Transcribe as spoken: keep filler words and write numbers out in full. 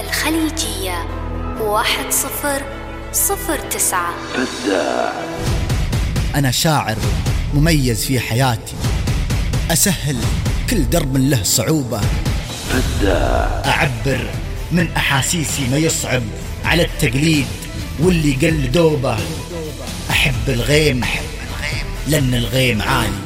الخليجية واحد صفر صفر تسعة. فداع. أنا شاعر مميز في حياتي، أسهل كل درب له صعوبة. فداع. أعبر من أحاسيسي ما يصعب على التقليد واللي قل دوبه. أحب الغيم لأن الغيم عالي،